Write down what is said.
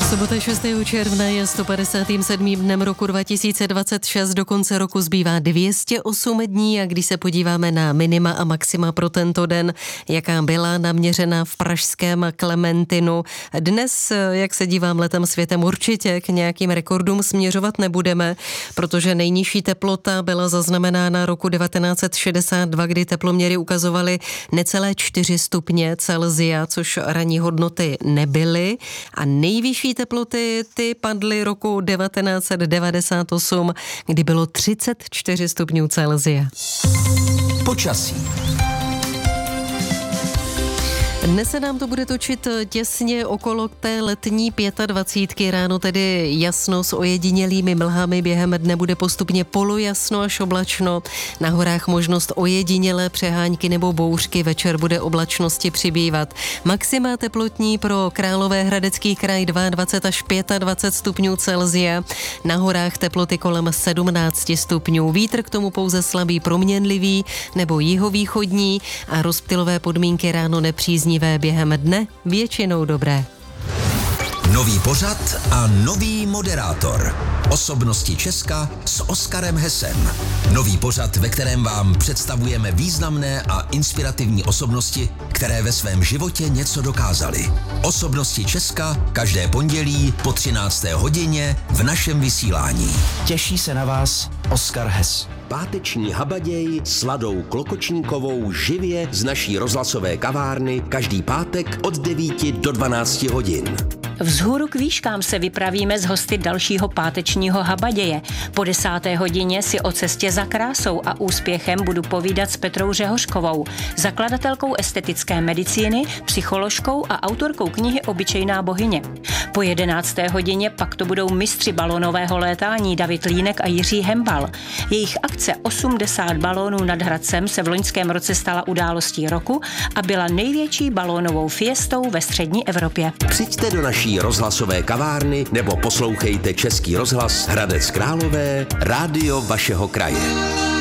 Sobota 6. června je 157. dnem roku 2026, do konce roku zbývá 208 dní a když se podíváme na minima a maxima pro tento den, jaká byla naměřena v pražském Klementinu. Dnes, jak se dívám letem světem, určitě k nějakým rekordům směřovat nebudeme, protože nejnižší teplota byla zaznamenána roku 1962, kdy teploměry ukazovaly necelé 4 stupně Celsia, což ranní hodnoty nebyly, a nejvyšší teploty ty padly roku 1998, kdy bylo 34 stupňů Celsia. Počasí. Dnes se nám to bude točit těsně okolo té letní 25. Ráno tedy jasno s ojedinělými mlhami, během dne bude postupně polojasno až oblačno. Na horách možnost ojedinělé přehánky nebo bouřky, večer bude oblačnosti přibývat. Maxima teplotní pro Královéhradecký kraj 22 až 25 stupňů Celsia. Na horách teploty kolem 17 stupňů. Vítr k tomu pouze slabý proměnlivý nebo jihovýchodní a rozptylové podmínky ráno nepříznivé, během dne většinou dobré. Nový pořad a nový moderátor. Osobnosti Česka s Oskarem Hesem. Nový pořad, ve kterém vám představujeme významné a inspirativní osobnosti, které ve svém životě něco dokázaly. Osobnosti Česka každé pondělí po 13. hodině v našem vysílání. Těší se na vás Oskar Hes. Páteční habaděj s Ladou Klokočníkovou živě z naší rozhlasové kavárny každý pátek od 9 do 12 hodin. Vzhůru k výškám se vypravíme s hosty dalšího pátečního habaděje. Po 10. hodině si o cestě za krásou a úspěchem budu povídat s Petrou Řehořkovou, zakladatelkou estetické medicíny, psycholožkou a autorkou knihy Obyčejná bohyně. Po 11. hodině pak to budou mistři balónového létání David Línek a Jiří Hembal. Jejich akce 80 balónů nad Hradcem se v loňském roce stala událostí roku a byla největší balónovou fiestou ve střední Evropě. Přijďte do naší rozhlasové kavárny nebo poslouchejte Český rozhlas Hradec Králové, rádio vašeho kraje.